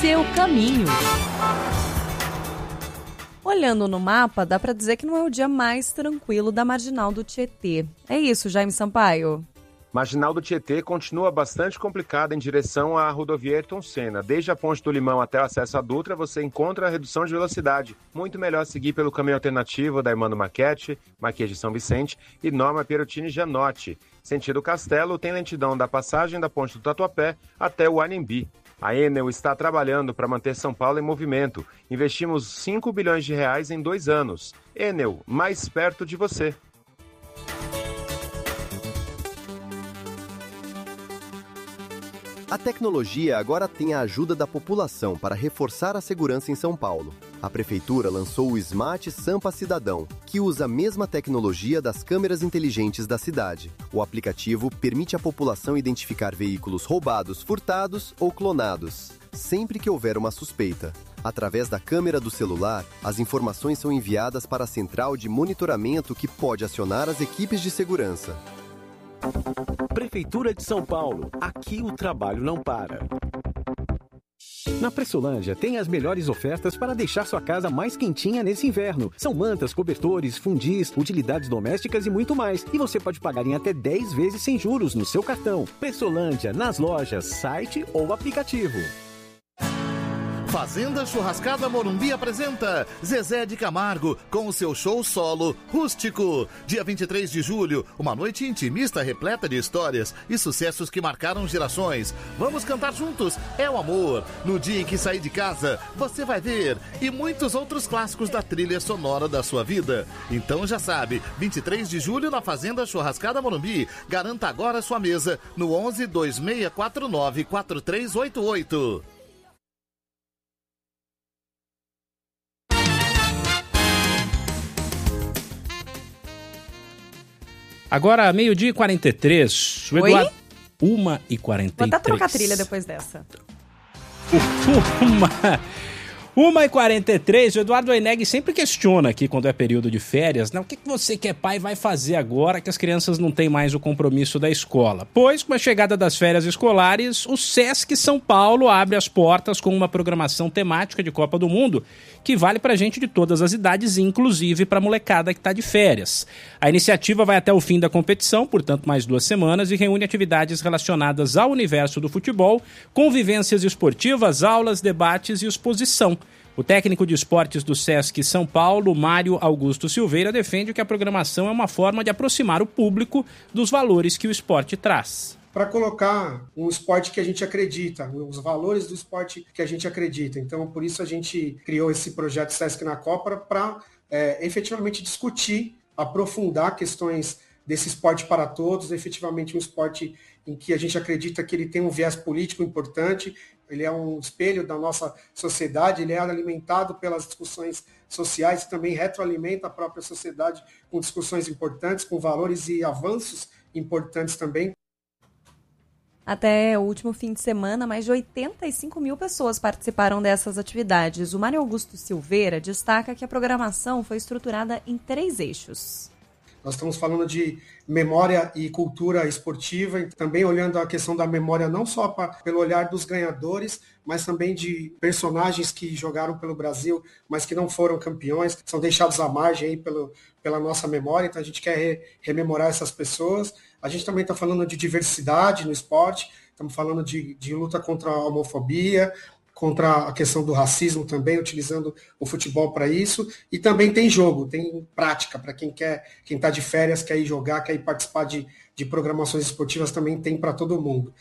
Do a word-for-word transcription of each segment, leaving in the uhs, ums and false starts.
seu caminho. Olhando no mapa, dá para dizer que não é o dia mais tranquilo da Marginal do Tietê. É isso, Jaime Sampaio. Marginal do Tietê continua bastante complicada em direção à rodovia Ayrton Senna. Desde a Ponte do Limão até o acesso à Dutra, você encontra a redução de velocidade. Muito melhor seguir pelo caminho alternativo da Emmanuel Maquete, Marquês de São Vicente e Norma Pierottini Gianotti. Sentido Castelo, tem lentidão da passagem da Ponte do Tatuapé até o Anhembi. A Enel está trabalhando para manter São Paulo em movimento. Investimos cinco bilhões de reais em dois anos. Enel, mais perto de você. A tecnologia agora tem a ajuda da população para reforçar a segurança em São Paulo. A Prefeitura lançou o Smart Sampa Cidadão, que usa a mesma tecnologia das câmeras inteligentes da cidade. O aplicativo permite à população identificar veículos roubados, furtados ou clonados, sempre que houver uma suspeita. Através da câmera do celular, as informações são enviadas para a central de monitoramento que pode acionar as equipes de segurança. Prefeitura de São Paulo. Aqui o trabalho não para. Na Pressolândia tem as melhores ofertas para deixar sua casa mais quentinha nesse inverno. São mantas, cobertores, fundis, utilidades domésticas e muito mais. E você pode pagar em até dez vezes sem juros no seu cartão. Pressolândia, nas lojas, site ou aplicativo. Fazenda Churrascada Morumbi apresenta Zezé de Camargo com o seu show solo Rústico. Dia vinte e três de julho, uma noite intimista repleta de histórias e sucessos que marcaram gerações. Vamos cantar juntos, é o amor. No dia em que sair de casa, você vai ver. E muitos outros clássicos da trilha sonora da sua vida. Então já sabe, vinte e três de julho na Fazenda Churrascada Morumbi. Garanta agora sua mesa no onze, dois seis quatro nove, quatro três oito oito. Agora, meio-dia e quarenta e três. O Eduardo... uma e quarenta e três. Vou até trocar a trilha depois dessa. Uma... uma e quarenta e três. O Eduardo Oineg sempre questiona aqui, quando é período de férias, né? O que você que é pai vai fazer agora que as crianças não têm mais o compromisso da escola? Pois, com a chegada das férias escolares, o Sesc São Paulo abre as portas com uma programação temática de Copa do Mundo que vale pra gente de todas as idades, inclusive pra molecada que tá de férias. A iniciativa vai até o fim da competição, portanto mais duas semanas, e reúne atividades relacionadas ao universo do futebol, convivências esportivas, aulas, debates e exposição. O técnico de esportes do Sesc São Paulo, Mário Augusto Silveira, defende que a programação é uma forma de aproximar o público dos valores que o esporte traz. Para colocar um esporte que a gente acredita, os valores do esporte que a gente acredita. Então, por isso a gente criou esse projeto Sesc na Copa para é, efetivamente discutir, aprofundar questões desse esporte para todos, efetivamente um esporte em que a gente acredita que ele tem um viés político importante, ele é um espelho da nossa sociedade, ele é alimentado pelas discussões sociais e também retroalimenta a própria sociedade com discussões importantes, com valores e avanços importantes também. Até o último fim de semana, mais de oitenta e cinco mil pessoas participaram dessas atividades. O Mário Augusto Silveira destaca que a programação foi estruturada em três eixos. Nós estamos falando de memória e cultura esportiva, e também olhando a questão da memória não só pra, pelo olhar dos ganhadores, mas também de personagens que jogaram pelo Brasil, mas que não foram campeões, são deixados à margem aí pelo, pela nossa memória, então a gente quer re, rememorar essas pessoas. A gente também está falando de diversidade no esporte, estamos falando de, de luta contra a homofobia, contra a questão do racismo também, utilizando o futebol para isso. E também tem jogo, tem prática, para quem quer, quem está de férias, quer ir jogar, quer ir participar de, de programações esportivas, também tem para todo mundo.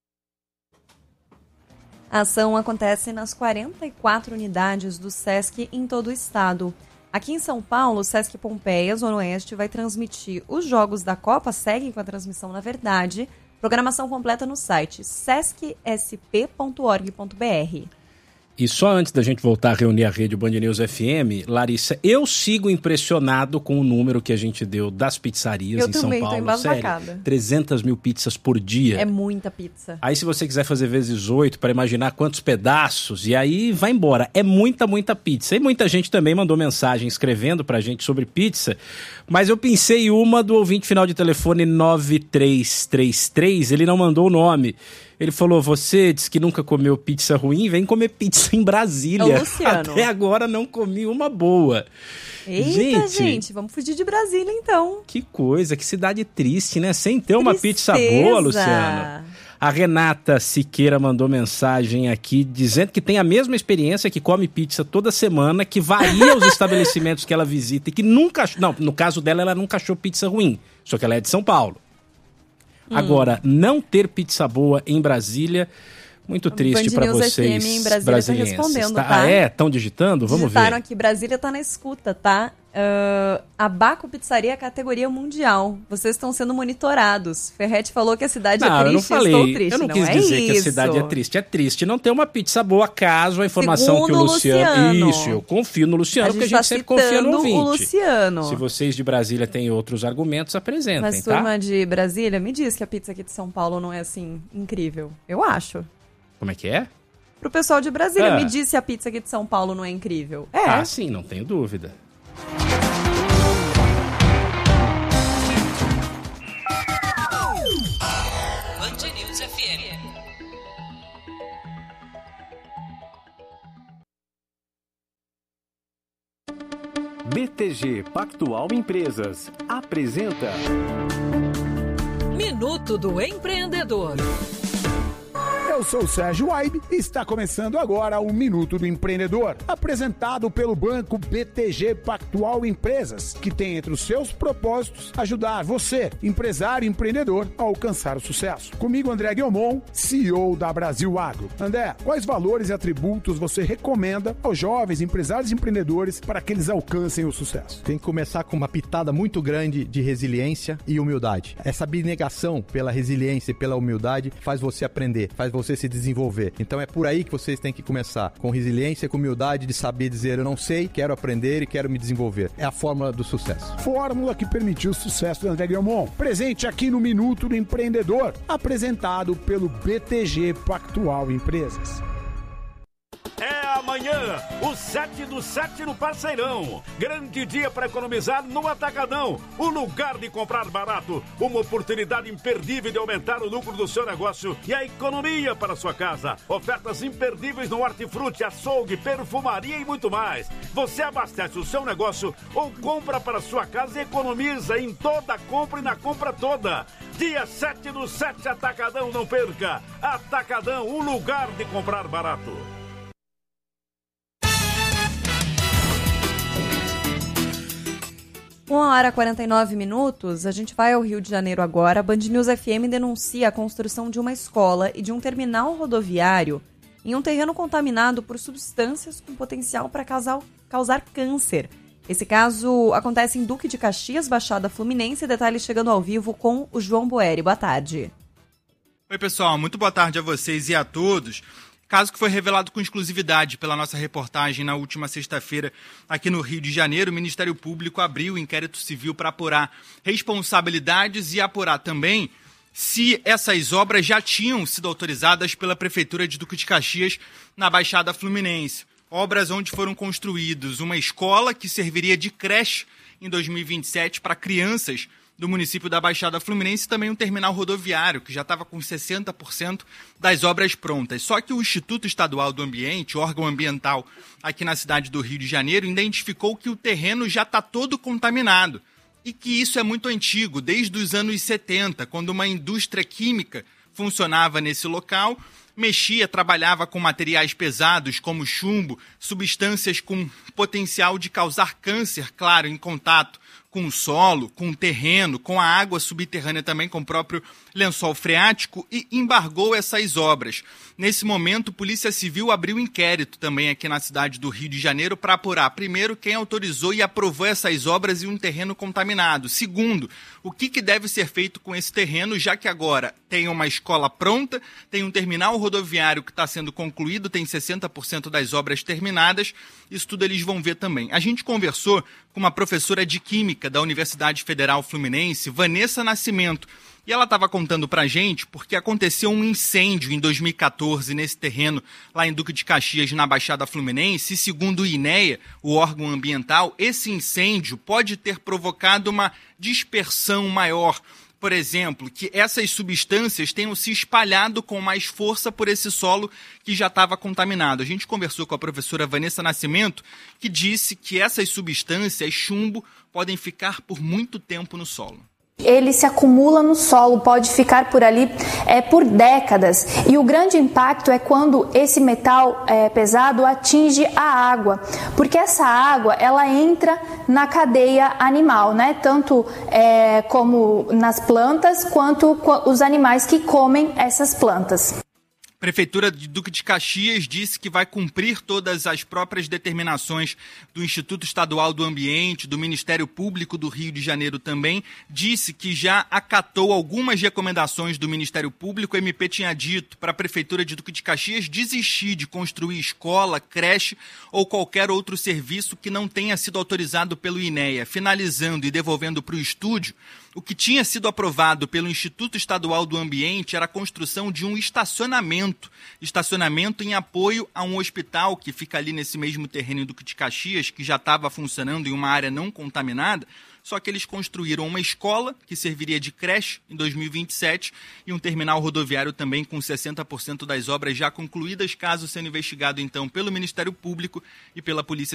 A ação acontece nas quarenta e quatro unidades do Sesc em todo o estado. Aqui em São Paulo, o Sesc Pompeia, Zona Oeste, vai transmitir os jogos da Copa, seguem com a transmissão, na verdade. Programação completa no site sesc s p ponto org ponto b r. E só antes da gente voltar a reunir a rede Band News F M, Larissa, eu sigo impressionado com o número que a gente deu das pizzarias eu em São Paulo. Eu também, tô embasbacada. trezentas mil pizzas por dia. É muita pizza. Aí se você quiser fazer vezes oito para imaginar quantos pedaços, e aí vai embora. É muita, muita pizza. E muita gente também mandou mensagem escrevendo pra gente sobre pizza, mas eu pensei uma do ouvinte final de telefone nove três três três, ele não mandou o nome. Ele falou, você disse que nunca comeu pizza ruim, vem comer pizza em Brasília. É o Luciano. Até agora não comi uma boa. Eita, gente, gente, vamos fugir de Brasília, então. Que coisa, que cidade triste, né? Sem ter uma pizza boa, Luciano. A Renata Siqueira mandou mensagem aqui dizendo que tem a mesma experiência, que come pizza toda semana, que varia os estabelecimentos que ela visita e que nunca... Não, no caso dela, ela nunca achou pizza ruim, só que ela é de São Paulo. Hum. Agora, não ter pizza boa em Brasília... Muito triste para vocês, F M em Brasília brasilienses. Tá respondendo, tá? tá? Ah, é? Estão digitando? Vamos Digitaram ver. Digitaram aqui, Brasília tá na escuta, tá? Uh, a Baco Pizzaria é categoria mundial. Vocês estão sendo monitorados. Ferretti falou que a cidade não, é triste, eu não falei. Estou triste. Eu não, não quis é dizer isso. que a cidade é triste. É triste não ter uma pizza boa, caso a informação Segundo que o Luciano... Luciano. Isso, eu confio no Luciano, a porque a gente tá sempre confia no ouvinte. O Luciano. Se vocês de Brasília têm outros argumentos, apresentem, Mas tá? turma de Brasília, me diz que a pizza aqui de São Paulo não é assim incrível. Eu acho. Como é que é? Pro pessoal de Brasília, ah. me diz se a pizza aqui de São Paulo não é incrível. É. Ah, sim, não tenho dúvida. Band News F M. B T G Pactual Empresas apresenta Minuto do Empreendedor. Eu sou o Sérgio Aibe e está começando agora o Minuto do Empreendedor, apresentado pelo banco B T G Pactual Empresas, que tem entre os seus propósitos ajudar você, empresário e empreendedor, a alcançar o sucesso. Comigo, André Guilmon, C E O da Brasil Agro. André, quais valores e atributos você recomenda aos jovens empresários e empreendedores para que eles alcancem o sucesso? Tem que começar com uma pitada muito grande de resiliência e humildade. Essa abnegação pela resiliência e pela humildade faz você aprender, faz você se desenvolver. Então é por aí que vocês têm que começar, com resiliência, com humildade de saber dizer eu não sei, quero aprender e quero me desenvolver. É a fórmula do sucesso. Fórmula que permitiu o sucesso do André Guilmon. Presente aqui no Minuto do Empreendedor, apresentado pelo B T G Pactual Empresas. É amanhã, o sete do sete no Parceirão. Grande dia para economizar no Atacadão. O lugar de comprar barato. Uma oportunidade imperdível de aumentar o lucro do seu negócio e a economia para a sua casa. Ofertas imperdíveis no hortifruti, açougue, perfumaria e muito mais. Você abastece o seu negócio ou compra para a sua casa e economiza em toda a compra e na compra toda. Dia sete do sete, Atacadão, não perca. Atacadão, o lugar de comprar barato. uma hora e quarenta e nove minutos, a gente vai ao Rio de Janeiro agora. A Band News F M denuncia a construção de uma escola e de um terminal rodoviário em um terreno contaminado por substâncias com potencial para causar, causar câncer. Esse caso acontece em Duque de Caxias, Baixada Fluminense. Detalhes chegando ao vivo com o João Boeri. Boa tarde. Oi, pessoal. Muito boa tarde a vocês e a todos. Caso que foi revelado com exclusividade pela nossa reportagem na última sexta-feira aqui no Rio de Janeiro, o Ministério Público abriu o inquérito civil para apurar responsabilidades e apurar também se essas obras já tinham sido autorizadas pela Prefeitura de Duque de Caxias na Baixada Fluminense. Obras onde foram construídos uma escola que serviria de creche em dois mil e vinte e sete para crianças do município da Baixada Fluminense e também um terminal rodoviário, que já estava com sessenta por cento das obras prontas. Só que o Instituto Estadual do Ambiente, órgão ambiental aqui na cidade do Rio de Janeiro, identificou que o terreno já está todo contaminado e que isso é muito antigo, desde os anos setenta, quando uma indústria química funcionava nesse local, mexia, trabalhava com materiais pesados como chumbo, substâncias com potencial de causar câncer, claro, em contato com o solo, com o terreno, com a água subterrânea também, com o próprio lençol freático, e embargou essas obras. Nesse momento, a Polícia Civil abriu inquérito também aqui na cidade do Rio de Janeiro para apurar, primeiro, quem autorizou e aprovou essas obras em um terreno contaminado. Segundo, o que, que deve ser feito com esse terreno, já que agora tem uma escola pronta, tem um terminal rodoviário que está sendo concluído, tem sessenta por cento das obras terminadas. Isso tudo eles vão ver também. A gente conversou com uma professora de Química da Universidade Federal Fluminense, Vanessa Nascimento, e ela estava contando pra gente porque aconteceu um incêndio em dois mil e catorze nesse terreno, lá em Duque de Caxias, na Baixada Fluminense, e segundo o INEA, o órgão ambiental, esse incêndio pode ter provocado uma dispersão maior por exemplo, que essas substâncias tenham se espalhado com mais força por esse solo que já estava contaminado. A gente conversou com a professora Vanessa Nascimento, que disse que essas substâncias, chumbo, podem ficar por muito tempo no solo. Ele se acumula no solo, pode ficar por ali é, por décadas. E o grande impacto é quando esse metal é, pesado atinge a água, porque essa água ela entra na cadeia animal, né? Tanto é, como nas plantas, quanto os animais que comem essas plantas. A Prefeitura de Duque de Caxias disse que vai cumprir todas as próprias determinações do Instituto Estadual do Ambiente, do Ministério Público do Rio de Janeiro também. Disse que já acatou algumas recomendações do Ministério Público. O M P tinha dito para a Prefeitura de Duque de Caxias desistir de construir escola, creche ou qualquer outro serviço que não tenha sido autorizado pelo I N E A. Finalizando e devolvendo para o estúdio, o que tinha sido aprovado pelo Instituto Estadual do Ambiente era a construção de um estacionamento, estacionamento em apoio a um hospital que fica ali nesse mesmo terreno em Duque de Caxias, que já estava funcionando em uma área não contaminada, só que eles construíram uma escola que serviria de creche em dois mil e vinte e sete e um terminal rodoviário também com sessenta por cento das obras já concluídas, caso sendo investigado então pelo Ministério Público e pela Polícia